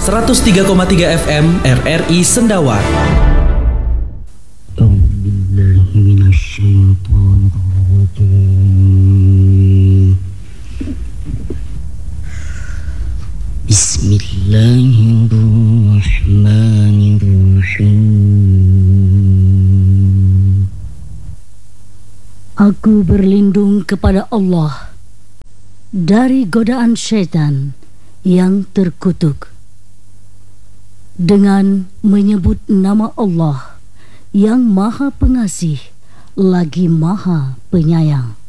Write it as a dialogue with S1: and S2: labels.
S1: 103,3 FM RRI Sendawa.
S2: Bismillahirrahmanirrahim. Aku berlindung kepada Allah dari godaan syaitan yang terkutuk dengan menyebut nama Allah yang Maha Pengasih lagi Maha Penyayang.